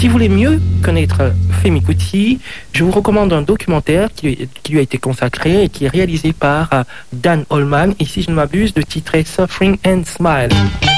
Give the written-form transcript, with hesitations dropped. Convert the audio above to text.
Si vous voulez mieux connaître Femi Kuti, je vous recommande un documentaire qui lui a été consacré et qui est réalisé par Dan Holman, et si je ne m'abuse, de titre Suffering and Smile.